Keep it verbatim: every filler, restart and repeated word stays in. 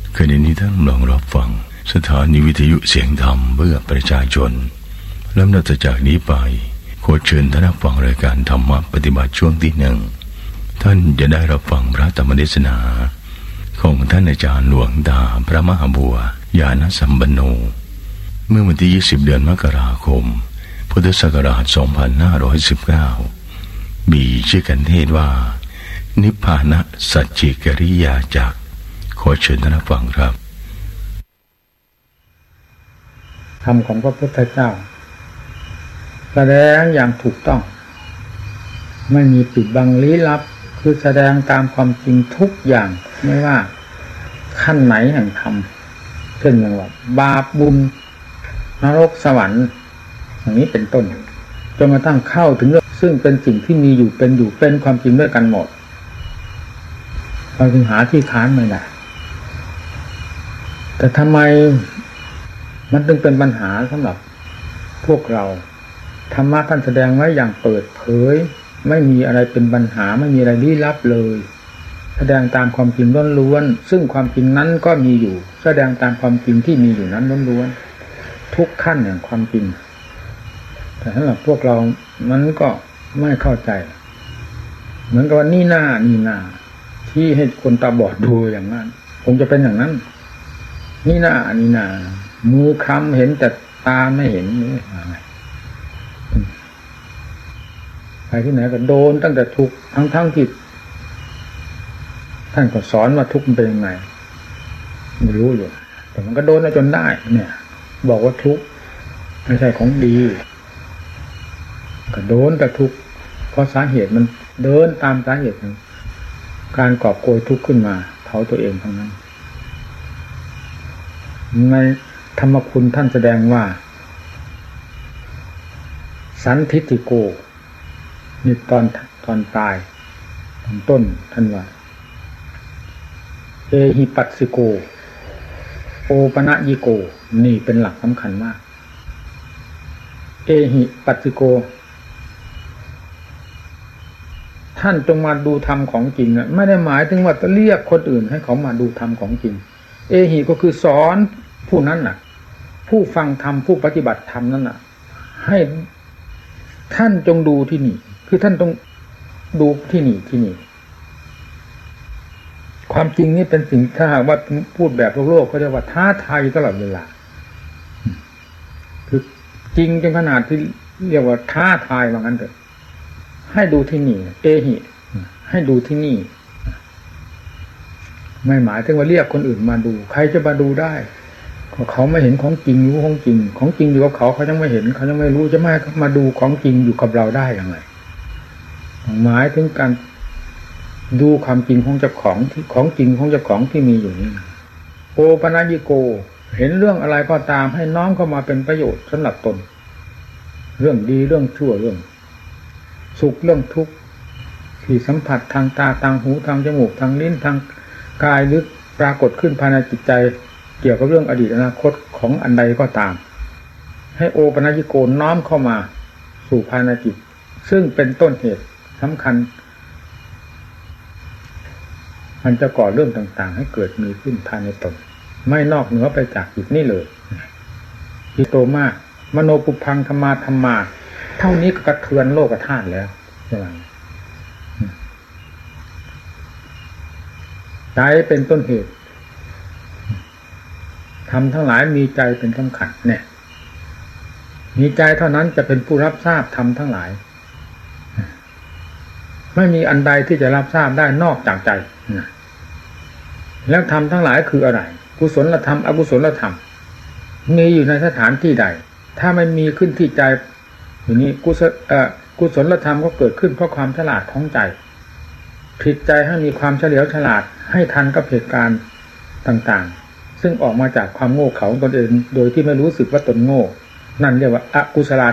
ขณะนี้ท่านลองรับฟังสถานีวิทยุเสียงธรรมเพื่อประชาชนลำดับจากนี้ไปขอเชิญท่านรับฟังรายการธรรมะปฏิบัติช่วงที่หนึ่งท่านจะได้รับฟังพระธรรมเทศนาของท่านอาจารย์หลวงตาพระมหาบัวญาณสัมปันโนเมื่อวันที่ยี่สิบเดือนมกราคมพุทธศักราชสองพันห้าร้อยสิบเก้ามีชื่อกันเทศว่านิพพานะสัจจิกริยาจักขอเชิญท่านฟังครับธรรมของพระพุทธเจ้าแสดงอย่างถูกต้องไม่มีปิดบังลี้ลับคือแสดงตามความจริงทุกอย่างไม่ว่าขั้นไหนแห่งธรรมเช่นอย่างว่าบาปบุญนรกสวรรค์อย่างนี้เป็นต้นจนกระทั่งเข้าถึงเรื่องซึ่งเป็นสิ่งที่มีอยู่เป็นอยู่เป็นความจริงด้วยกันหมดเราจึงหาที่ค้านไม่ได้แต่ทำไมมันจึงเป็นปัญหาสำหรับพวกเราธรรมะท่านแสดงไว้อย่างเปิดเผยไม่มีอะไรเป็นปัญหาไม่มีอะไรลี้ลับเลยแสดงตามความจริงล้วนๆซึ่งความจริงนั้นก็มีอยู่แสดงตามความจริงที่มีอยู่นั้นล้วนๆทุกขั้นแห่งความจริงแต่สำหรับพวกเรามันก็ไม่เข้าใจเหมือนกับว่านี่หน้านี่หน้าที่ให้คนตาบอดดูอย่างนั้นคงจะเป็นอย่างนั้นนี่หน้านี่หน้ามือคล้ำเห็นแต่ตาไม่เห็นอะไรไปที่ไหนก็โดนตั้งแต่ทุกข์ทั้งทั้งที่ท่านก็สอนว่าทุกข์มันเป็นยังไงไม่รู้อยู่แต่มันก็โดนจนได้เนี่ยบอกว่าทุกข์ไม่ใช่ของดีก็โดนแต่ทุกข์เพราะสาเหตุมันเดินตามสาเหตุการกอบโกยทุกข์ขึ้นมาเผาตัวเองทั้งนั้นในธรรมคุณท่านแสดงว่าสันทิฏฐิโกนี่ตอนตอนตายตอนต้นท่านว่าเอหิปัสสิโกโอปนะยิโกนี่เป็นหลักสำคัญมากเอหิปัสสิโกท่านจงมาดูธรรมของจริงนะไม่ได้หมายถึงว่าจะเรียกคนอื่นให้เขามาดูธรรมของจริงเอหิก็คือสอนผู้นั้นน่ะผู้ฟังธรรมผู้ปฏิบัติธรรมนั้นน่ะให้ท่านจงดูที่นี่คือท่านต้องดูที่นี่ที่นี่ความจริงนี่เป็นสิ่งถ้าหากว่าพูดแบบโลกๆเขาเรียกว่าท้าทายตลอดเวลาคือจริงจนขนาดที่เรียกว่าท้าทายว่างั้นเถอะให้ดูที่นี่เอหิให้ดูที่นี่ไม่หมายถึงว่าเรียกคนอื่นมาดูใครจะมาดูได้เขาไม่เห็นของจริงรู้ของจริงของจริงอยู่กับเขาเขายังไม่เห็นเขายังไม่รู้จะไม่มาดูของจริงอยู่กับเราได้อย่างไรหมายถึงการดูความจริงของเจ้าของที่ของจริงของเจ้าของที่มีอยู่นี่โอปนัญญิโกเห็นเรื่องอะไรก็ตามให้น้อมเข้ามาเป็นประโยชน์สำหรับตนเรื่องดีเรื่องชั่วเรื่องสุขเรื่องทุกข์ที่สัมผัสทางตาทางหูทางจมูกทางลิ้นทางกายหรือปรากฏขึ้นภายในจิตใจเกี่ยวกับเรื่องอดีตอนาคตของอันใดก็ตามให้โอปนัญญิโกน้อมเข้ามาสู่ภายในจิตซึ่งเป็นต้นเหตุสำคัญมันจะก่อเรื่องต่างๆให้เกิดมีขึ้นภายในตนไม่นอกเหนือไปจากจิตนี่เลยที่โตมากมโนปุพังธรรมาธรรมาเท่านี้ก็กระเทือนโลกธาตุแล้วใช่ไหมใจเป็นต้นเหตุทำทั้งหลายมีใจเป็นสำคัญเนี่ยมีใจเท่านั้นจะเป็นผู้รับทราบธรรมทั้งหลายไม่มีอันใดที่จะรับทราบได้นอกจากใจแล้วธรรมทั้งหลายคืออะไรกุศลธรรมอกุศลธรรมมีอยู่ในสถานที่ใดถ้าไม่มีขึ้นที่ใจอย่างนี้กุศลเอ่อกุศลธรรมก็เกิดขึ้นเพราะความฉลาดของใจผิดใจให้มีความเฉลียวฉลาดให้ทันกับเหตุการณ์ต่างๆซึ่งออกมาจากความโง่เขลาตนเองโดยที่ไม่รู้สึกว่าตนโง่นั่นเรียกว่าอกุศล